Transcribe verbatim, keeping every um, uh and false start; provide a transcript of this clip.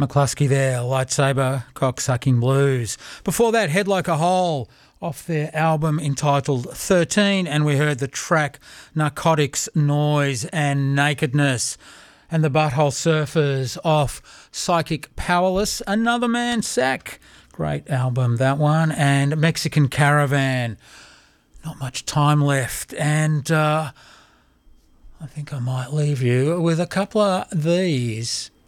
McCluskey there, Lightsaber, Cocksucking Blues. Before that, Head Like a Hole off their album entitled thirteen, and we heard the track Narcotics, Noise and Nakedness. And the Butthole Surfers off Psychic Powerless, Another Man's Sack. Great album, that one. And Mexican Caravan. Not much time left, and uh, I think I might leave you with a couple of these.